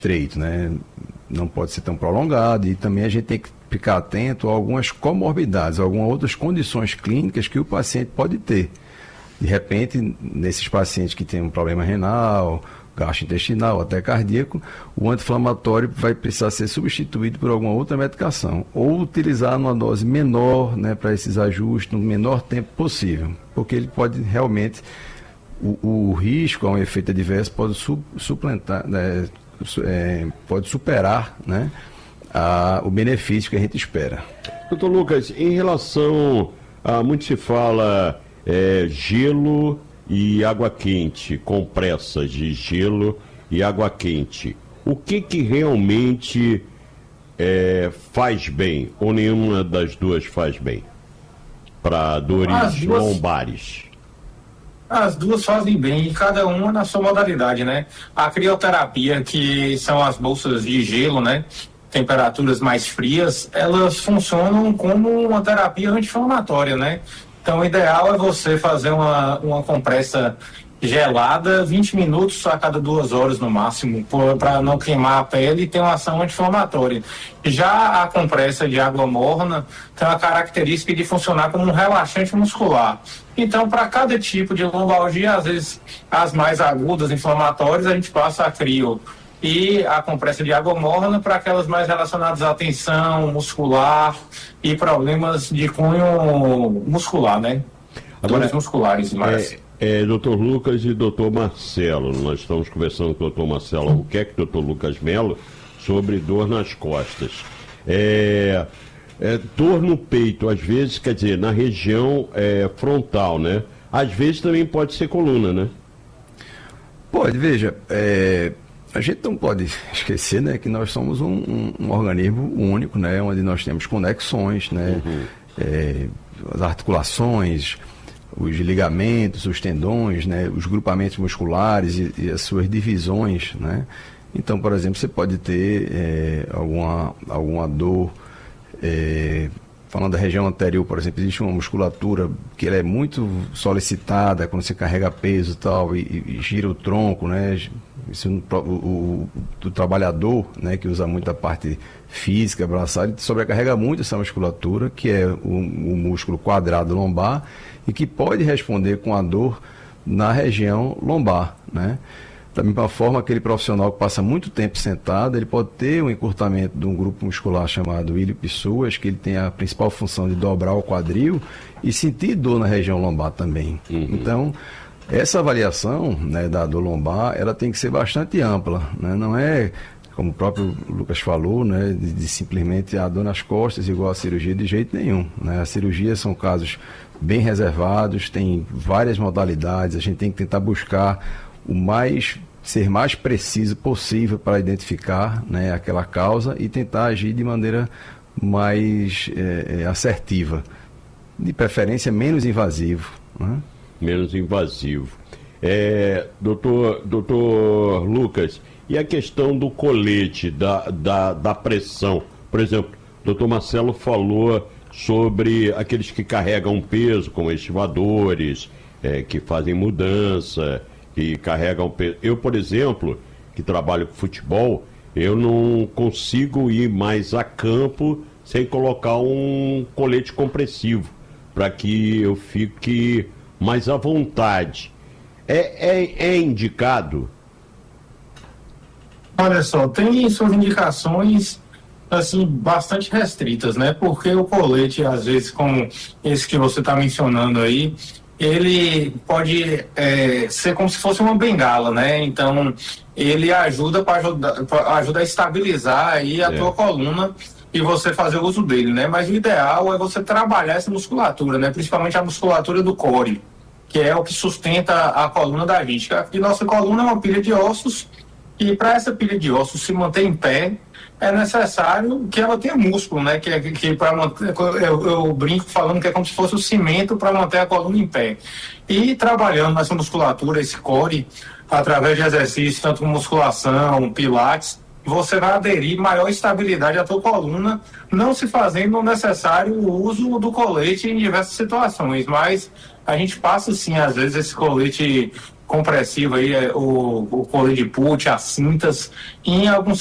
estreito, né? Não pode ser tão prolongado, e também a gente tem que ficar atento a algumas comorbidades, algumas outras condições clínicas que o paciente pode ter. De repente, nesses pacientes que têm um problema renal, gastrointestinal, até cardíaco, o anti-inflamatório vai precisar ser substituído por alguma outra medicação, ou utilizar numa dose menor, né, para esses ajustes, no menor tempo possível, porque ele pode realmente, o risco a um efeito adverso pode suplantar, né, pode superar, né, o benefício que a gente espera. Doutor Lucas, em relação a muito se fala gelo e água quente, compressas de gelo e água quente, o que realmente faz bem, ou nenhuma das duas faz bem para dores lombares? As duas fazem bem, e cada uma na sua modalidade, né? A crioterapia, que são as bolsas de gelo, né? Temperaturas mais frias, elas funcionam como uma terapia anti-inflamatória, né? Então, o ideal é você fazer uma compressa gelada, 20 minutos a cada 2 horas no máximo, para não queimar a pele e ter uma ação anti-inflamatória. Já a compressa de água morna tem a característica de funcionar como um relaxante muscular. Então, para cada tipo de lombalgia, às vezes as mais agudas, inflamatórias, a gente passa a crio e a compressa de água morna para aquelas mais relacionadas à tensão muscular e problemas de cunho muscular, né? Dores musculares, mas... Dr. Lucas e Dr. Marcelo, nós estamos conversando com o Dr. Marcelo Albuquerque, Dr. Lucas Melo, sobre dor nas costas. Dor no peito, às vezes, quer dizer, na região frontal, né? Às vezes também pode ser coluna, né? Pode, veja, a gente não pode esquecer, né, que nós somos um organismo único, né, onde nós temos conexões, né, as articulações, os ligamentos, os tendões, né, os grupamentos musculares e as suas divisões, né. Então, por exemplo, você pode ter alguma dor, falando da região anterior, por exemplo, existe uma musculatura que ela é muito solicitada quando você carrega peso e gira o tronco, né? Isso do trabalhador, né, que usa muito a parte física, braçal, ele sobrecarrega muito essa musculatura, que é o músculo quadrado lombar, e que pode responder com a dor na região lombar, né? Da mesma forma, aquele profissional que passa muito tempo sentado, ele pode ter um encurtamento de um grupo muscular chamado ilio-psoas, que ele tem a principal função de dobrar o quadril e sentir dor na região lombar também. Então, essa avaliação, né, da dor lombar, ela tem que ser bastante ampla, né? Não é, como o próprio Lucas falou, né, de simplesmente a dor nas costas igual a cirurgia, de jeito nenhum, né? As cirurgias são casos bem reservados, tem várias modalidades, a gente tem que tentar buscar ser mais preciso possível para identificar, né, aquela causa e tentar agir de maneira mais assertiva, de preferência menos invasivo, né? Menos invasivo. Doutor Lucas, e a questão do colete, da pressão? Por exemplo, o doutor Marcelo falou sobre aqueles que carregam peso, como estivadores, que fazem mudança, que carregam peso. Eu, por exemplo, que trabalho com futebol, eu não consigo ir mais a campo sem colocar um colete compressivo, para que eu fique mais à vontade. É indicado? Olha só, tem suas indicações assim, bastante restritas, né? Porque o colete, às vezes, como esse que você está mencionando aí, ele pode ser como se fosse uma bengala, né? Então, ele ajuda a estabilizar aí a tua coluna e você fazer uso dele, né? Mas o ideal é você trabalhar essa musculatura, né? Principalmente a musculatura do core, que é o que sustenta a coluna da gente. E nossa coluna é uma pilha de ossos, e para essa pilha de ossos se manter em pé, é necessário que ela tenha músculo, né? Que para manter, eu brinco falando que é como se fosse o cimento para manter a coluna em pé. E trabalhando nessa musculatura, esse core, através de exercícios, tanto como musculação, pilates, você vai aderir maior estabilidade à tua coluna, não se fazendo necessário o uso do colete em diversas situações, mas a gente passa sim, às vezes, esse colete compressivo aí, o colete de put, as cintas, e em alguns